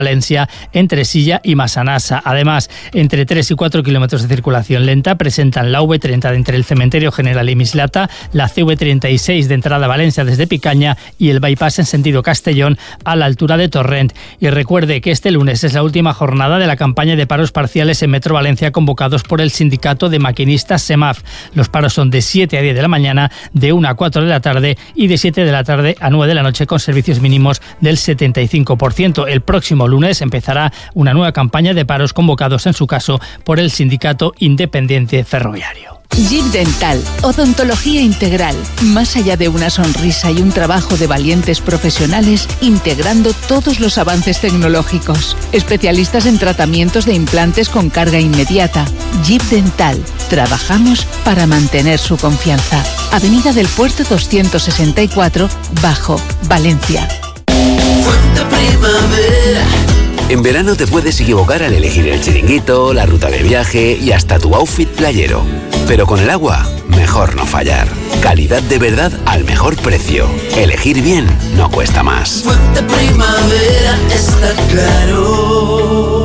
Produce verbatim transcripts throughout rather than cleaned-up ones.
Valencia entre Silla y Massanassa. Además, entre tres y cuatro kilómetros de circulación lenta presentan la V treinta de entre el Cementerio General y Mislata, la C V treinta y seis de entrada a Valencia desde Picaña y el bypass en sentido Castellón a la altura de Torrent. Y recuerde que este lunes es la última jornada de la campaña de paros parciales en Metro Valencia convocados por el sindicato de maquinistas SEMAF. Los paros son de siete a diez de la mañana, de una a cuatro de la tarde y de siete de la tarde a nueve de la noche con servicios mínimos del setenta y cinco por ciento. El próximo lunes empezará una nueva campaña de paros convocados en su caso por el Sindicato Independiente Ferroviario. Jeep Dental, odontología integral, más allá de una sonrisa y un trabajo de valientes profesionales integrando todos los avances tecnológicos. Especialistas en tratamientos de implantes con carga inmediata. Jeep Dental, trabajamos para mantener su confianza. Avenida del Puerto doscientos sesenta y cuatro, Bajo, Valencia. En verano te puedes equivocar al elegir el chiringuito, la ruta de viaje y hasta tu outfit playero. Pero con el agua, mejor no fallar. Calidad de verdad al mejor precio. Elegir bien no cuesta más. Fuente Primavera está claro.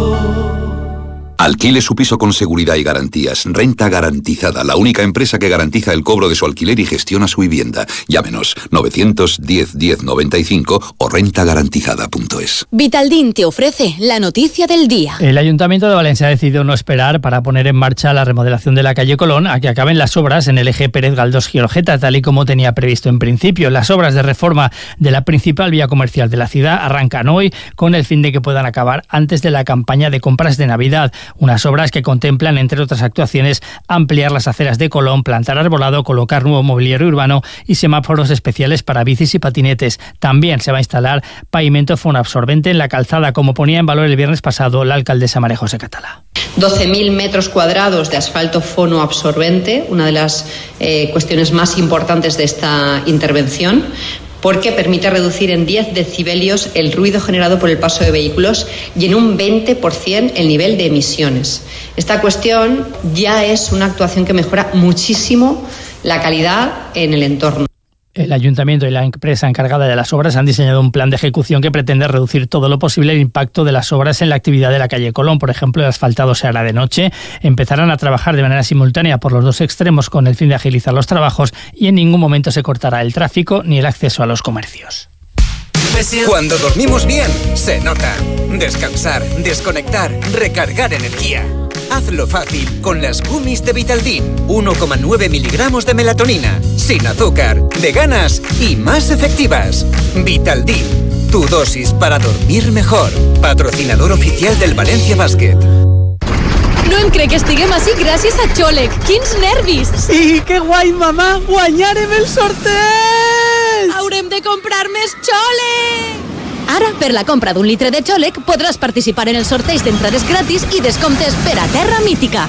Alquile su piso con seguridad y garantías. Renta Garantizada, la única empresa que garantiza el cobro de su alquiler y gestiona su vivienda. Llámenos novecientos diez diez noventa y cinco o renta garantizada punto es. Vitaldin te ofrece la noticia del día. El Ayuntamiento de Valencia ha decidido no esperar para poner en marcha la remodelación de la calle Colón a que acaben las obras en el eje Pérez Galdós-Giorgeta, tal y como tenía previsto en principio. Las obras de reforma de la principal vía comercial de la ciudad arrancan hoy con el fin de que puedan acabar antes de la campaña de compras de Navidad. Unas obras que contemplan, entre otras actuaciones, ampliar las aceras de Colón, plantar arbolado, colocar nuevo mobiliario urbano y semáforos especiales para bicis y patinetes. También se va a instalar pavimento fonoabsorbente en la calzada, como ponía en valor el viernes pasado la alcaldesa María José Catalá. doce mil metros cuadrados de asfalto fonoabsorbente, una de las eh, cuestiones más importantes de esta intervención, porque permite reducir en diez decibelios el ruido generado por el paso de vehículos y en un veinte por ciento el nivel de emisiones. Esta cuestión ya es una actuación que mejora muchísimo la calidad en el entorno. El Ayuntamiento y la empresa encargada de las obras han diseñado un plan de ejecución que pretende reducir todo lo posible el impacto de las obras en la actividad de la calle Colón. Por ejemplo, el asfaltado se hará de noche. Empezarán a trabajar de manera simultánea por los dos extremos con el fin de agilizar los trabajos y en ningún momento se cortará el tráfico ni el acceso a los comercios. Cuando dormimos bien, se nota. Descansar, desconectar, recargar energía. Hazlo fácil con las gummies de Vitaldin. uno coma nueve miligramos de melatonina, sin azúcar, veganas y más efectivas. Vitaldin, tu dosis para dormir mejor. Patrocinador oficial del Valencia Basket. No em crec que estiguem així gràcies a Xòlec. Quins nervis! Sí, que guai, mamà! Guanyarem el sorteig! Haurem de comprar més Xòlec! Ara, per la compra d'un litre de Xòlec, podràs participar en el sorteig d'entrades gratis i descomptes per a Terra Mítica.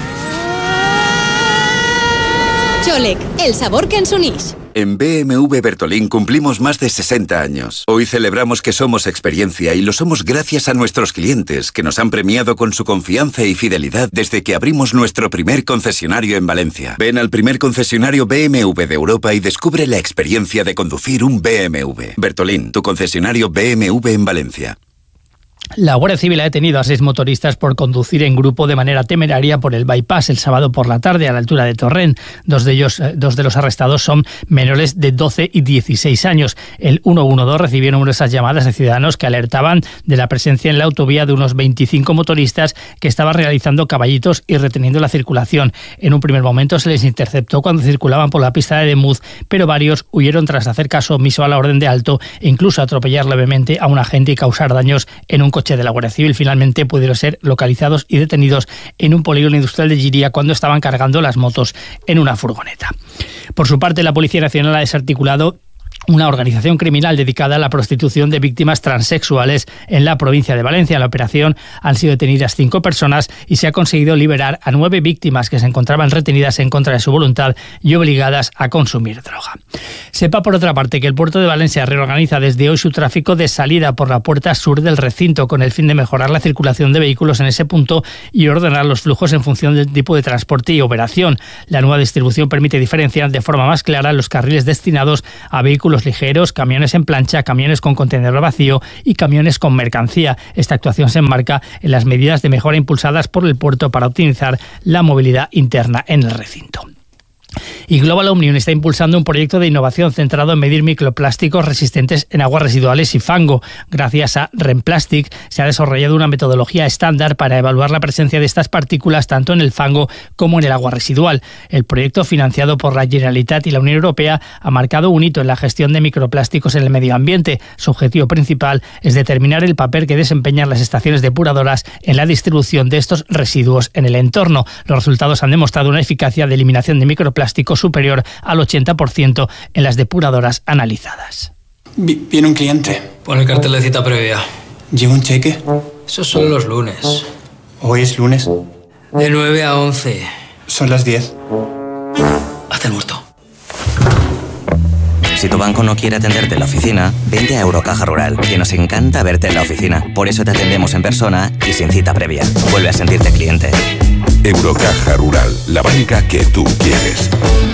Xòlec, el sabor que ens unix. En B M W Bertolín cumplimos más de sesenta años. Hoy celebramos que somos experiencia y lo somos gracias a nuestros clientes, que nos han premiado con su confianza y fidelidad desde que abrimos nuestro primer concesionario en Valencia. Ven al primer concesionario B M W de Europa y descubre la experiencia de conducir un B M W. Bertolín, tu concesionario B M W en Valencia. La Guardia Civil ha detenido a seis motoristas por conducir en grupo de manera temeraria por el bypass el sábado por la tarde a la altura de Torrent. Dos de ellos, dos de los arrestados son menores de doce y dieciséis años. El ciento doce recibió numerosas llamadas de ciudadanos que alertaban de la presencia en la autovía de unos veinticinco motoristas que estaban realizando caballitos y reteniendo la circulación. En un primer momento se les interceptó cuando circulaban por la pista de Demuz, pero varios huyeron tras hacer caso omiso a la orden de alto e incluso atropellar levemente a un agente y causar daños en un coche de la Guardia Civil. Finalmente pudieron ser localizados y detenidos en un polígono industrial de Giria cuando estaban cargando las motos en una furgoneta. Por su parte, la Policía Nacional ha desarticulado una organización criminal dedicada a la prostitución de víctimas transexuales en la provincia de Valencia. En la operación han sido detenidas cinco personas y se ha conseguido liberar a nueve víctimas que se encontraban retenidas en contra de su voluntad y obligadas a consumir droga. Sepa, por otra parte, que el puerto de Valencia reorganiza desde hoy su tráfico de salida por la puerta sur del recinto con el fin de mejorar la circulación de vehículos en ese punto y ordenar los flujos en función del tipo de transporte y operación. La nueva distribución permite diferenciar de forma más clara los carriles destinados a vehículos vehículos ligeros, camiones en plancha, camiones con contenedor vacío y camiones con mercancía. Esta actuación se enmarca en las medidas de mejora impulsadas por el puerto para optimizar la movilidad interna en el recinto. Y Global Omnium está impulsando un proyecto de innovación centrado en medir microplásticos resistentes en aguas residuales y fango. Gracias a Remplastic se ha desarrollado una metodología estándar para evaluar la presencia de estas partículas tanto en el fango como en el agua residual. El proyecto, financiado por la Generalitat y la Unión Europea, ha marcado un hito en la gestión de microplásticos en el medio ambiente. Su objetivo principal es determinar el papel que desempeñan las estaciones depuradoras en la distribución de estos residuos en el entorno. Los resultados han demostrado una eficacia de eliminación de microplásticos superior al ochenta por ciento en las depuradoras analizadas. Viene un cliente. Pon el cartel de cita previa. ¿Lleva un cheque? Esos son los lunes. ¿Hoy es lunes? De nueve a once. Son las diez. Hazte el muerto. Si tu banco no quiere atenderte en la oficina, vente a Eurocaja Rural, que nos encanta verte en la oficina. Por eso te atendemos en persona y sin cita previa. Vuelve a sentirte cliente. Eurocaja Rural, la banca que tú quieres.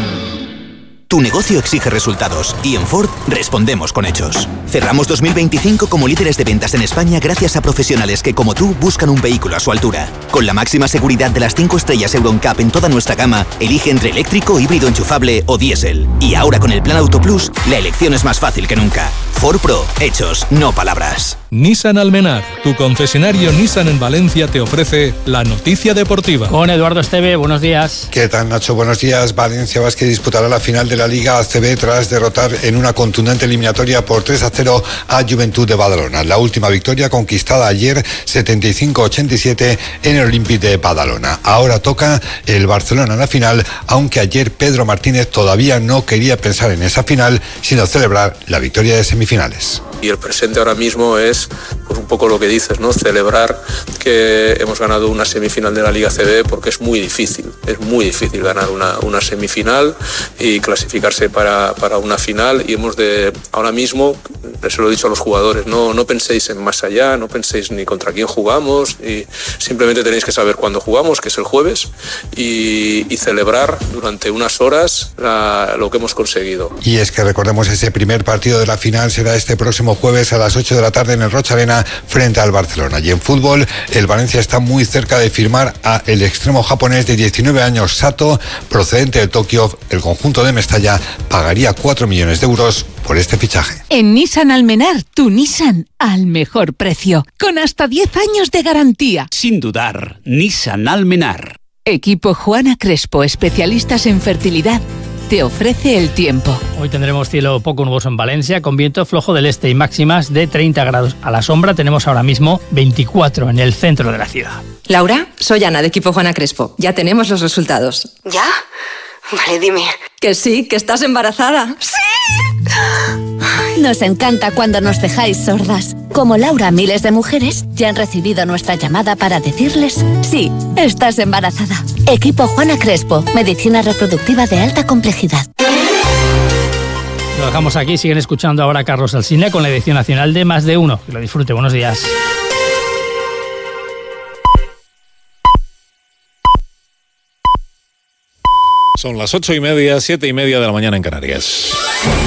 Tu negocio exige resultados y en Ford respondemos con hechos. Cerramos dos mil veinticinco como líderes de ventas en España gracias a profesionales que, como tú, buscan un vehículo a su altura. Con la máxima seguridad de las cinco estrellas Euro N C A P en toda nuestra gama, elige entre eléctrico, híbrido enchufable o diésel. Y ahora con el Plan Auto Plus, la elección es más fácil que nunca. Ford Pro, hechos, no palabras. Nissan Almenar, tu concesionario Nissan en Valencia, te ofrece la noticia deportiva. Con Eduardo Esteve, buenos días. ¿Qué tal, Nacho? Buenos días. Valencia Basket disputará la final de la Liga A C B tras derrotar en una contundente eliminatoria por tres a cero a Juventud de Badalona. La última victoria conquistada ayer, setenta y cinco a ochenta y siete, en el Olímpic de Badalona. Ahora toca el Barcelona en la final, aunque ayer Pedro Martínez todavía no quería pensar en esa final, sino celebrar la victoria de semifinales. Y el presente ahora mismo es pues un poco lo que dices, ¿no? Celebrar que hemos ganado una semifinal de la Liga C B, porque es muy difícil, es muy difícil ganar una, una semifinal y clasificarse para, para una final, y hemos de, ahora mismo, se lo he dicho a los jugadores, no, no penséis en más allá, no penséis ni contra quién jugamos, y simplemente tenéis que saber cuándo jugamos, que es el jueves, y, y celebrar durante unas horas la, lo que hemos conseguido. Y es que recordemos, ese primer partido de la final será este próximo jueves a las ocho de la tarde en el Rocha Arena frente al Barcelona. Y en fútbol, el Valencia está muy cerca de firmar a el extremo japonés de diecinueve años, Sato, procedente de Tokio. El conjunto de Mestalla pagaría cuatro millones de euros por este fichaje. En Nissan Almenar, tu Nissan al mejor precio, con hasta diez años de garantía. Sin dudar, Nissan Almenar. Equipo Juana Crespo, especialistas en fertilidad, te ofrece el tiempo. Hoy tendremos cielo poco nuboso en Valencia, con viento flojo del este y máximas de treinta grados. A la sombra tenemos ahora mismo veinticuatro en el centro de la ciudad. Laura, soy Ana de Equipo Juana Crespo. Ya tenemos los resultados. ¿Ya? Vale, dime. Que sí, que estás embarazada. ¡Sí! Nos encanta cuando nos dejáis sordas. Como Laura, miles de mujeres ya han recibido nuestra llamada para decirles: sí, estás embarazada. Equipo Juana Crespo, medicina reproductiva de alta complejidad. Lo dejamos aquí, siguen escuchando ahora a Carlos Alsina con la edición nacional de Más de Uno. Que lo disfrute, buenos días. Son las ocho y media, siete y media de la mañana en Canarias.